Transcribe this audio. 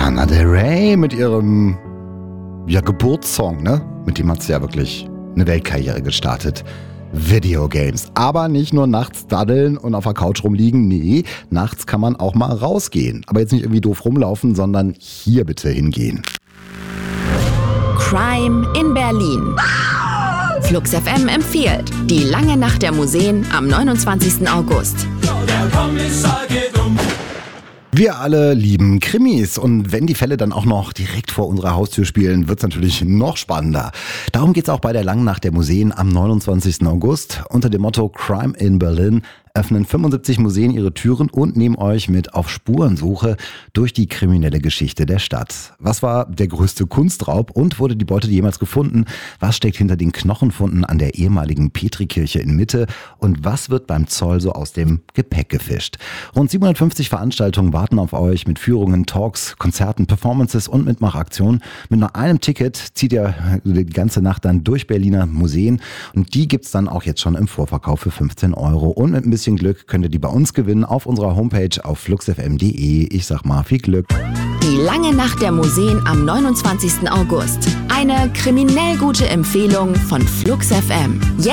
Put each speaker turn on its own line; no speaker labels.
Lana Del Rey mit ihrem Geburtssong, ne? Mit dem hat sie ja wirklich eine Weltkarriere gestartet. Videogames. Aber nicht nur nachts daddeln und auf der Couch rumliegen. Nee, nachts kann man auch mal rausgehen. Aber jetzt nicht irgendwie doof rumlaufen, sondern hier bitte hingehen.
Crime in Berlin. Flux FM empfiehlt Die lange Nacht der Museen am 29. August.
Der Kommissar geht um.
Wir alle lieben Krimis und wenn die Fälle dann auch noch direkt vor unserer Haustür spielen, wird's natürlich noch spannender. Darum geht's auch bei der langen Nacht der Museen am 29. August. Unter dem Motto Crime in Berlin öffnen 75 Museen ihre Türen und nehmen euch mit auf Spurensuche durch die kriminelle Geschichte der Stadt. Was war der größte Kunstraub und wurde die Beute jemals gefunden? Was steckt hinter den Knochenfunden an der ehemaligen Petrikirche in Mitte? Und was wird beim Zoll so aus dem Gepäck gefischt? Rund 750 Veranstaltungen warten auf euch mit Führungen, Talks, Konzerten, Performances und Mitmachaktionen. Mit nur einem Ticket zieht ihr die ganze Nacht dann durch Berliner Museen und die gibt's dann auch jetzt schon im Vorverkauf für 15 € und mit ein bisschen Glück könnt ihr die bei uns gewinnen auf unserer Homepage auf fluxfm.de. Ich sag mal viel Glück.
Die lange Nacht der Museen am 29. August. Eine kriminell gute Empfehlung von Flux FM.